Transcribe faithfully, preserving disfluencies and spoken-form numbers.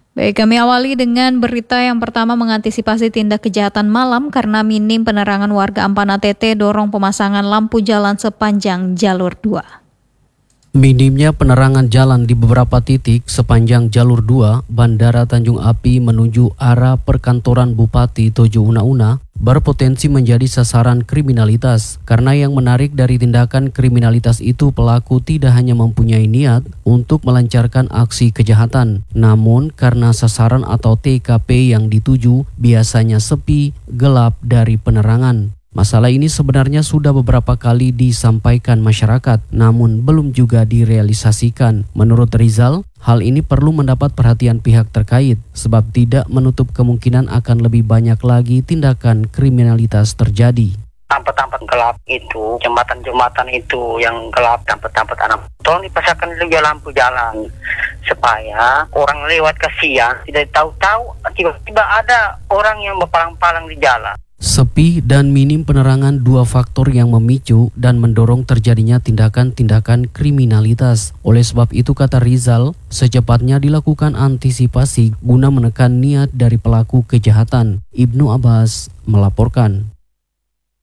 Baik, kami awali dengan berita yang pertama mengantisipasi tindak kejahatan malam karena minim penerangan warga Ampana T T dorong pemasangan lampu jalan sepanjang jalur dua. Minimnya penerangan jalan di beberapa titik sepanjang jalur dua Bandara Tanjung Api menuju arah perkantoran Bupati Tojo Una-Una berpotensi menjadi sasaran kriminalitas karena yang menarik dari tindakan kriminalitas itu pelaku tidak hanya mempunyai niat untuk melancarkan aksi kejahatan, namun karena sasaran atau T K P yang dituju biasanya sepi, gelap dari penerangan. Masalah ini sebenarnya sudah beberapa kali disampaikan masyarakat, namun belum juga direalisasikan. Menurut Rizal, hal ini perlu mendapat perhatian pihak terkait, sebab tidak menutup kemungkinan akan lebih banyak lagi tindakan kriminalitas terjadi. Tempat-tempat gelap itu, jembatan-jembatan itu yang gelap, tempat-tempat anak tolong dipasangkan juga lampu jalan supaya orang lewat kasihan tidak tahu-tahu tiba-tiba ada orang yang berpalang-palang di jalan. Sepi dan minim penerangan dua faktor yang memicu dan mendorong terjadinya tindakan-tindakan kriminalitas. Oleh sebab itu, kata Rizal, secepatnya dilakukan antisipasi guna menekan niat dari pelaku kejahatan. Ibnu Abbas melaporkan.